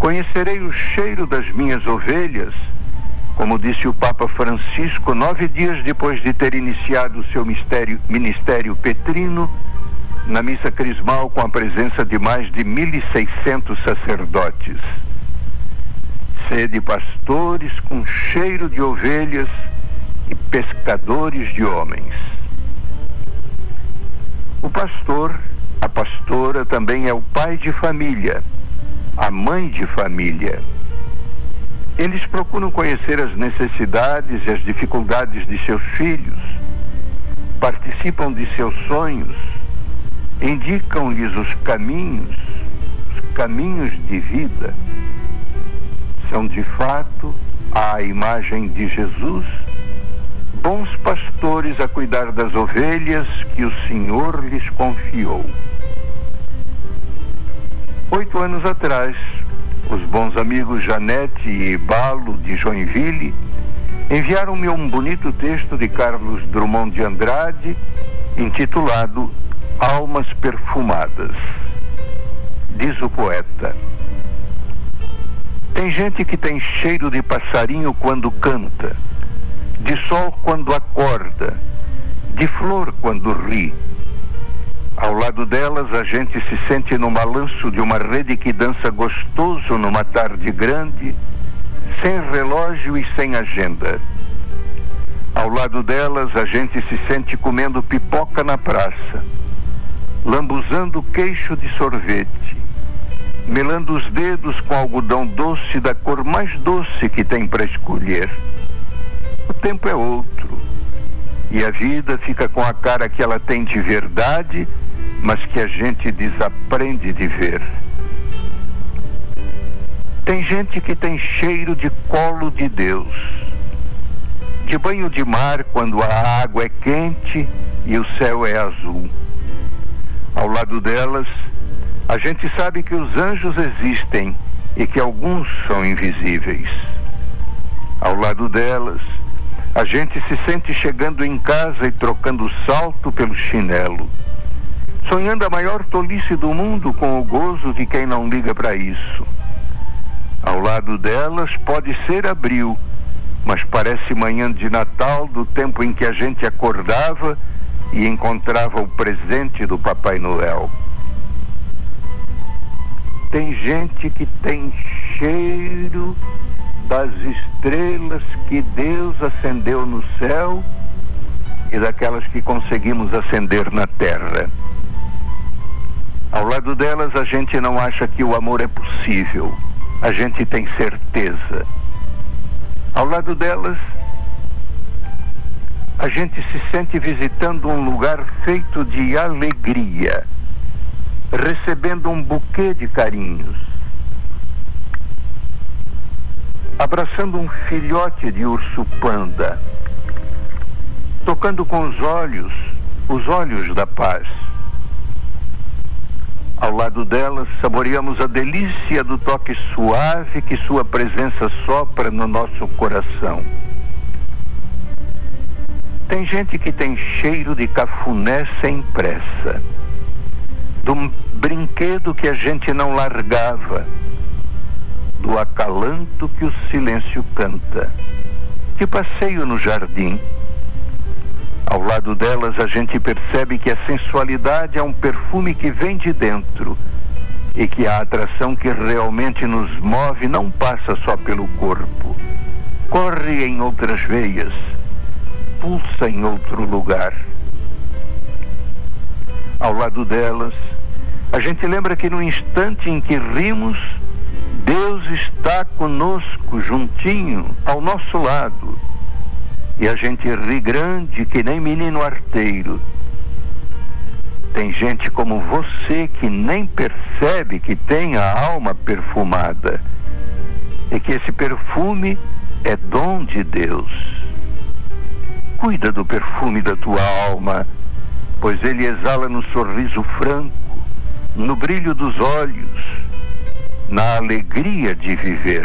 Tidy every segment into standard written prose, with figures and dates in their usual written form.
Conhecerei o cheiro das minhas ovelhas, como disse o Papa Francisco 9 dias depois de ter iniciado o seu ministério petrino, na missa crismal com a presença de mais de 1.600 sacerdotes. Sede pastores com cheiro de ovelhas e pescadores de homens. O pastor, a pastora também é o pai de família, a mãe de família. Eles procuram conhecer as necessidades e as dificuldades de seus filhos, participam de seus sonhos, indicam-lhes os caminhos de vida. São de fato, à imagem de Jesus, bons pastores a cuidar das ovelhas que o Senhor lhes confiou. 8 anos atrás, os bons amigos Janete e Balo de Joinville enviaram-me um bonito texto de Carlos Drummond de Andrade, intitulado Almas Perfumadas. Diz o poeta: tem gente que tem cheiro de passarinho quando canta, de sol quando acorda, de flor quando ri. Ao lado delas, a gente se sente no balanço de uma rede que dança gostoso numa tarde grande, sem relógio e sem agenda. Ao lado delas, a gente se sente comendo pipoca na praça, lambuzando o queixo de sorvete, melando os dedos com algodão doce da cor mais doce que tem para escolher. O tempo é outro, e a vida fica com a cara que ela tem de verdade, mas que a gente desaprende de ver. Tem gente que tem cheiro de colo de Deus, de banho de mar quando a água é quente e o céu é azul. Ao lado delas, a gente sabe que os anjos existem e que alguns são invisíveis. Ao lado delas, a gente se sente chegando em casa e trocando o salto pelo chinelo, sonhando a maior tolice do mundo com o gozo de quem não liga para isso. Ao lado delas pode ser abril, mas parece manhã de Natal do tempo em que a gente acordava e encontrava o presente do Papai Noel. Tem gente que tem cheiro das estrelas que Deus acendeu no céu e daquelas que conseguimos acender na terra. Ao lado delas, a gente não acha que o amor é possível, a gente tem certeza. Ao lado delas, a gente se sente visitando um lugar feito de alegria, recebendo um buquê de carinhos, abraçando um filhote de urso panda, tocando com os olhos da paz. Ao lado delas, saboreamos a delícia do toque suave que sua presença sopra no nosso coração. Tem gente que tem cheiro de cafuné sem pressa, de um brinquedo que a gente não largava, do acalanto que o silêncio canta, de passeio no jardim. Ao lado delas, a gente percebe que a sensualidade é um perfume que vem de dentro e que a atração que realmente nos move não passa só pelo corpo, corre em outras veias, pulsa em outro lugar. Ao lado delas, a gente lembra que no instante em que rimos, Deus está conosco, juntinho, ao nosso lado. E a gente ri grande que nem menino arteiro. Tem gente como você que nem percebe que tem a alma perfumada e que esse perfume é dom de Deus. Cuida do perfume da tua alma, pois ele exala no sorriso franco, no brilho dos olhos, na alegria de viver.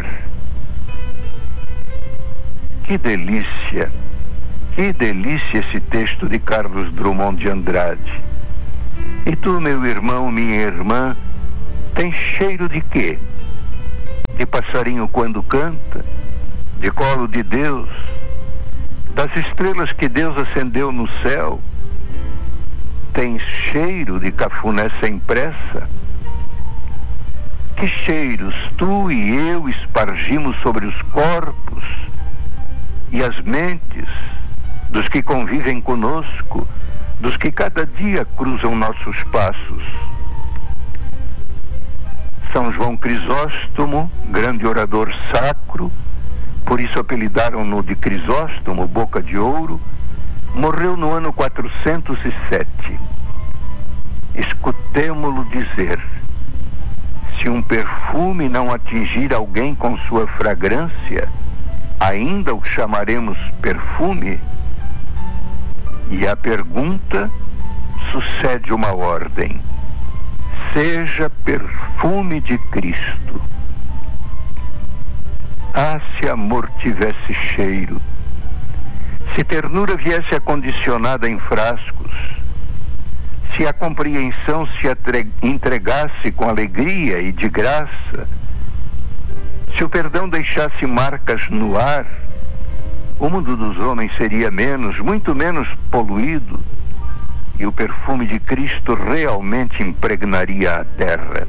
Que delícia esse texto de Carlos Drummond de Andrade. E tu, meu irmão, minha irmã, tem cheiro de quê? de passarinho quando canta, de colo de Deus, das estrelas que Deus acendeu no céu? Tens cheiro de cafuné sem pressa? Que cheiros tu e eu espargimos sobre os corpos e as mentes dos que convivem conosco, dos que cada dia cruzam nossos passos. São João Crisóstomo, grande orador sacro, por isso apelidaram-no de Crisóstomo, boca de ouro, morreu no ano 407. Escutemo-lo dizer: se um perfume não atingir alguém com sua fragrância, ainda o chamaremos perfume? E à pergunta sucede uma ordem: seja perfume de Cristo. Ah, se amor tivesse cheiro, se ternura viesse acondicionada em frascos, se a compreensão se entregasse com alegria e de graça, se o perdão deixasse marcas no ar, o mundo dos homens seria menos, muito menos poluído, e o perfume de Cristo realmente impregnaria a terra.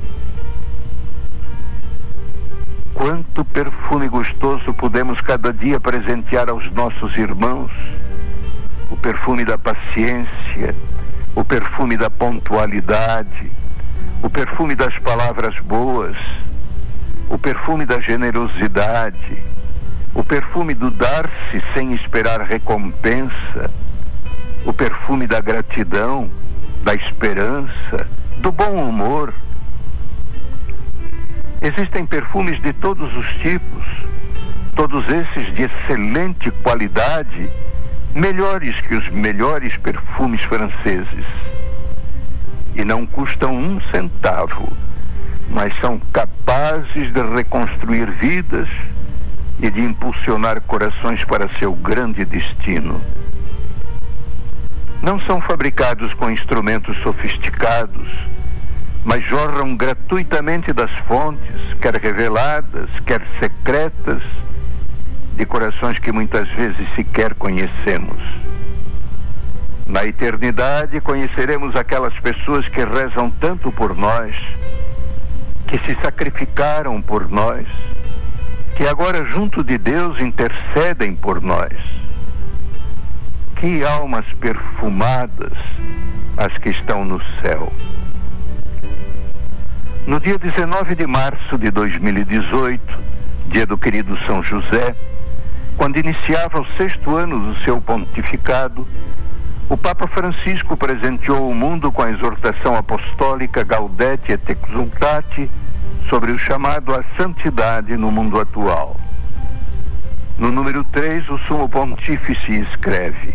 Quanto perfume gostoso podemos cada dia presentear aos nossos irmãos? O perfume da paciência, o perfume da pontualidade, o perfume das palavras boas, o perfume da generosidade, o perfume do dar-se sem esperar recompensa, o perfume da gratidão, da esperança, do bom humor. Existem perfumes de todos os tipos, todos esses de excelente qualidade, melhores que os melhores perfumes franceses. E não custam 1 centavo, mas são capazes de reconstruir vidas e de impulsionar corações para seu grande destino. Não são fabricados com instrumentos sofisticados, mas jorram gratuitamente das fontes, quer reveladas, quer secretas, de corações que muitas vezes sequer conhecemos. Na eternidade conheceremos aquelas pessoas que rezam tanto por nós, que se sacrificaram por nós, que agora junto de Deus intercedem por nós. Que almas perfumadas as que estão no céu. No dia 19 de março de 2018, dia do querido São José, quando iniciava o 6º ano do seu pontificado, o Papa Francisco presenteou o mundo com a exortação apostólica Gaudete et Exsultate sobre o chamado à santidade no mundo atual. No número 3, o Sumo Pontífice escreve: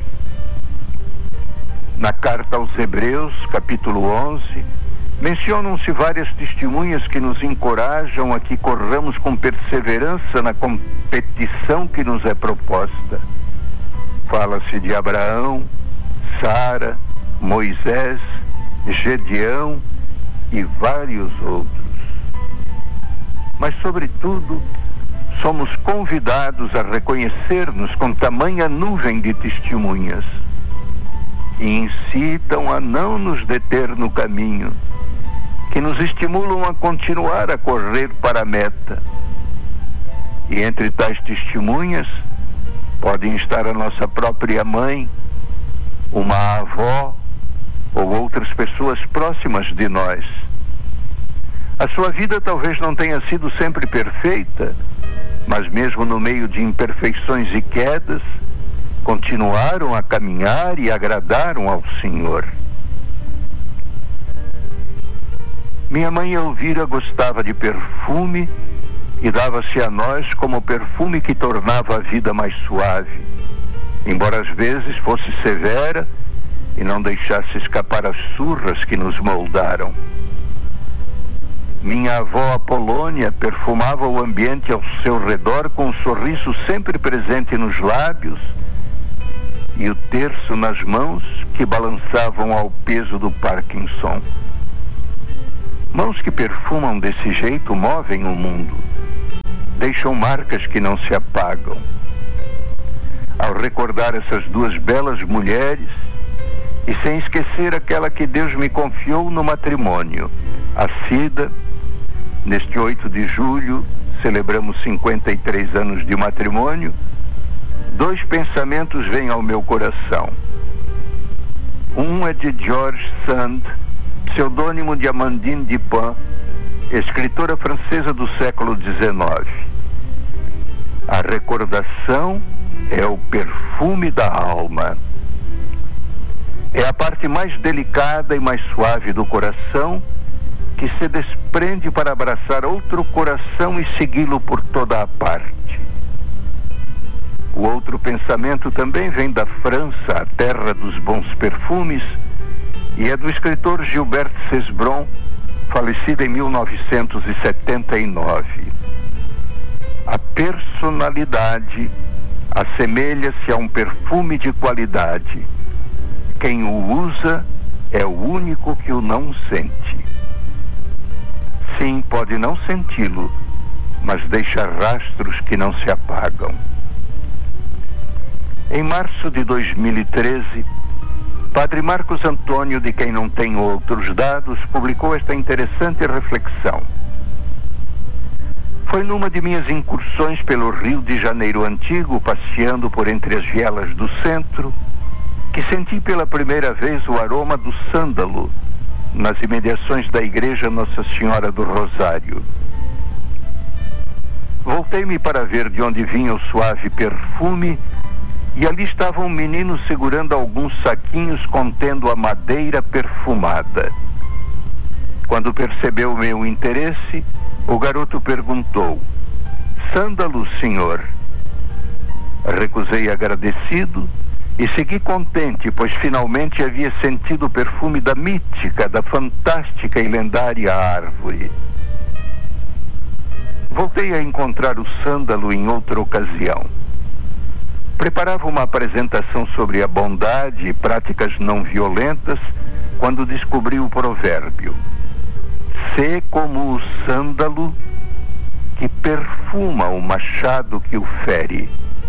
na carta aos Hebreus, capítulo 11, mencionam-se várias testemunhas que nos encorajam a que corramos com perseverança na competição que nos é proposta. Fala-se de Abraão, Sara, Moisés, Gedeão e vários outros. Mas, sobretudo, somos convidados a reconhecer-nos com tamanha nuvem de testemunhas e incitam a não nos deter no caminho, que nos estimulam a continuar a correr para a meta. E entre tais testemunhas podem estar a nossa própria mãe, uma avó ou outras pessoas próximas de nós. A sua vida talvez não tenha sido sempre perfeita, mas mesmo no meio de imperfeições e quedas, continuaram a caminhar e agradaram ao Senhor. Minha mãe Elvira gostava de perfume e dava-se a nós como perfume que tornava a vida mais suave, embora às vezes fosse severa e não deixasse escapar as surras que nos moldaram. Minha avó Apolônia perfumava o ambiente ao seu redor com um sorriso sempre presente nos lábios e o terço nas mãos que balançavam ao peso do Parkinson. Mãos que perfumam desse jeito movem o mundo. deixam marcas que não se apagam. Ao recordar essas duas belas mulheres, e sem esquecer aquela que Deus me confiou no matrimônio, a Cida, neste 8 de julho, celebramos 53 anos de matrimônio, dois pensamentos vêm ao meu coração. Um é de George Sand, pseudônimo de Amandine Dupin, escritora francesa do século XIX. A recordação é o perfume da alma. É a parte mais delicada e mais suave do coração que se desprende para abraçar outro coração e segui-lo por toda a parte. O outro pensamento também vem da França, a terra dos bons perfumes, e é do escritor Gilbert Cesbron, falecido em 1979. A personalidade assemelha-se a um perfume de qualidade. Quem o usa é o único que o não sente. Sim, pode não senti-lo, mas deixa rastros que não se apagam. Em março de 2013, Padre Marcos Antônio, de quem não tenho outros dados, publicou esta interessante reflexão. Foi numa de minhas incursões pelo Rio de Janeiro antigo, passeando por entre as vielas do centro, que senti pela primeira vez o aroma do sândalo nas imediações da igreja Nossa Senhora do Rosário. Voltei-me para ver de onde vinha o suave perfume, e ali estava um menino segurando alguns saquinhos contendo a madeira perfumada. Quando percebeu meu interesse, o garoto perguntou: "Sândalo, senhor?" Recusei agradecido e segui contente, pois finalmente havia sentido o perfume da mítica, da fantástica e lendária árvore. Voltei a encontrar o sândalo em outra ocasião. Preparava uma apresentação sobre a bondade e práticas não violentas quando descobri o provérbio: "Sê como o sândalo que perfuma o machado que o fere."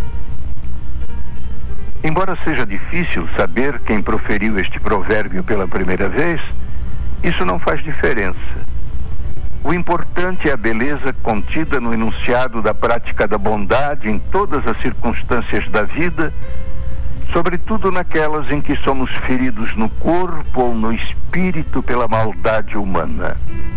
Embora seja difícil saber quem proferiu este provérbio pela primeira vez, isso não faz diferença. O importante é a beleza contida no enunciado da prática da bondade em todas as circunstâncias da vida, sobretudo naquelas em que somos feridos no corpo ou no espírito pela maldade humana.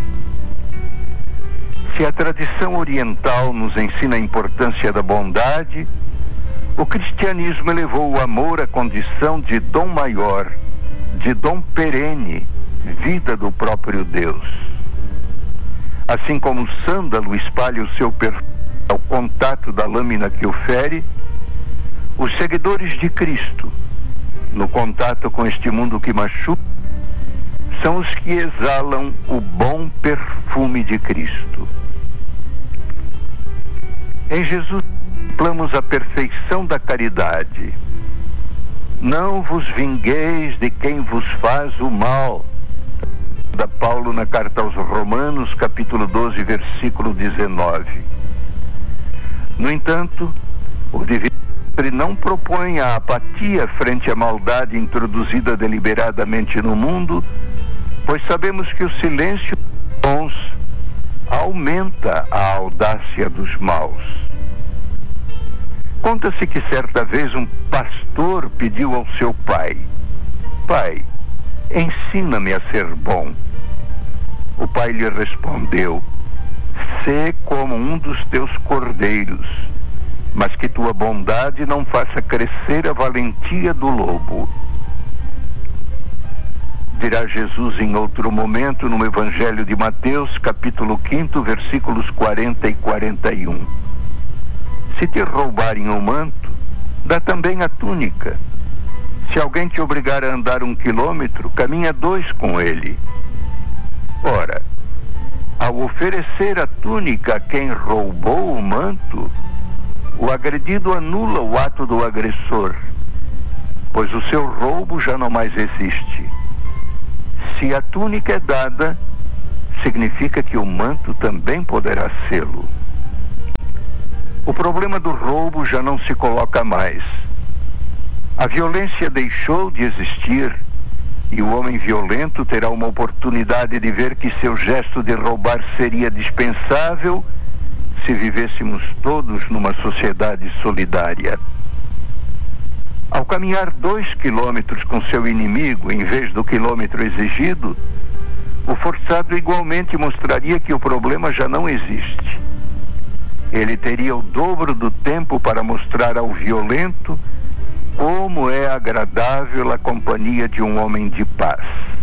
Se a tradição oriental nos ensina a importância da bondade, o cristianismo elevou o amor à condição de dom maior, de dom perene, vida do próprio Deus. Assim como o sândalo espalha o seu perfume ao contato da lâmina que o fere, os seguidores de Cristo, no contato com este mundo que machuca, são os que exalam o bom perfume de Cristo. Em Jesus contemplamos a perfeição da caridade. Não vos vingueis de quem vos faz o mal. Da Paulo na carta aos Romanos, capítulo 12, versículo 19. No entanto, o divino não propõe a apatia frente à maldade introduzida deliberadamente no mundo, pois sabemos que o silêncio dos bons aumenta a audácia dos maus. Conta-se que certa vez um pastor pediu ao seu pai: "Pai, ensina-me a ser bom." O pai lhe respondeu: "Sê como um dos teus cordeiros, mas que tua bondade não faça crescer a valentia do lobo." Dirá Jesus em outro momento no Evangelho de Mateus, capítulo 5, versículos 40 e 41. "Se te roubarem o manto, dá também a túnica. Se alguém te obrigar a andar 1 quilômetro, caminha 2 com ele." Ora, ao oferecer a túnica a quem roubou o manto, o agredido anula o ato do agressor, pois o seu roubo já não mais existe. Se a túnica é dada, significa que o manto também poderá sê-lo. O problema do roubo já não se coloca mais. A violência deixou de existir e o homem violento terá uma oportunidade de ver que seu gesto de roubar seria dispensável se vivêssemos todos numa sociedade solidária. Ao caminhar 2 quilômetros com seu inimigo, em vez do quilômetro exigido, o forçado igualmente mostraria que o problema já não existe. Ele teria o dobro do tempo para mostrar ao violento como é agradável a companhia de um homem de paz.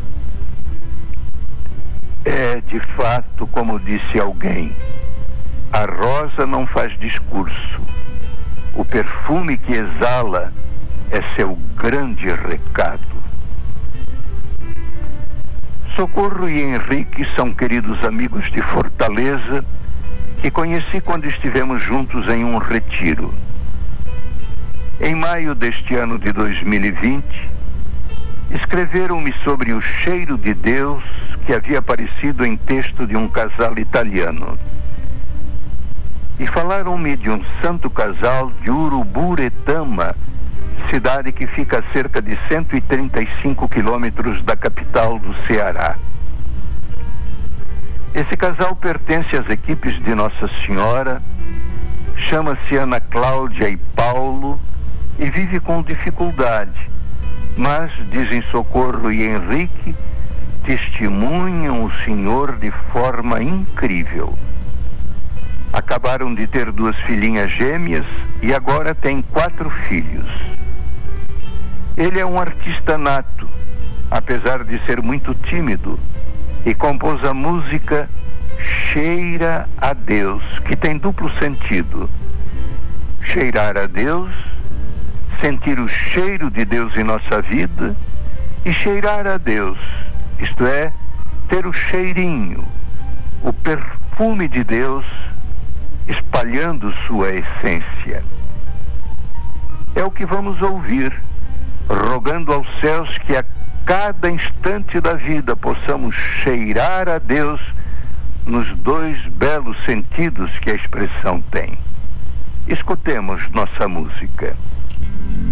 É, de fato, como disse alguém, a rosa não faz discurso. O perfume que exala é seu grande recado. Socorro e Henrique são queridos amigos de Fortaleza que conheci quando estivemos juntos em um retiro. Em maio deste ano de 2020, escreveram-me sobre o cheiro de Deus que havia aparecido em texto de um casal italiano. E falaram-me de um santo casal de Uruburetama, cidade que fica a cerca de 135 quilômetros da capital do Ceará. Esse casal pertence às equipes de Nossa Senhora, chama-se Ana Cláudia e Paulo e vive com dificuldade, mas, dizem Socorro e Henrique, testemunham o Senhor de forma incrível. Acabaram de ter 2 filhinhas gêmeas e agora têm 4 filhos. Ele é um artista nato, apesar de ser muito tímido, e compôs a música Cheira a Deus, que tem duplo sentido. Cheirar a Deus, sentir o cheiro de Deus em nossa vida, e cheirar a Deus, isto é, ter o cheirinho, o perfume de Deus espalhando sua essência. É o que vamos ouvir, rogando aos céus que a cada instante da vida possamos cheirar a Deus nos 2 belos sentidos que a expressão tem. Escutemos nossa música.